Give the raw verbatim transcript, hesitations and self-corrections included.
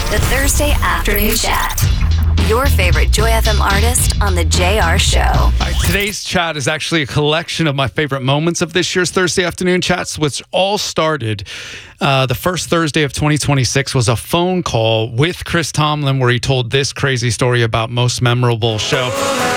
The Thursday Afternoon Chat. Your favorite Joy F M artist on The J R Show. All right, today's chat is actually a collection of my favorite moments of this year's Thursday Afternoon Chats, which all started uh, the first Thursday of twenty twenty-six was a phone call with Chris Tomlin where he told this crazy story about most memorable show.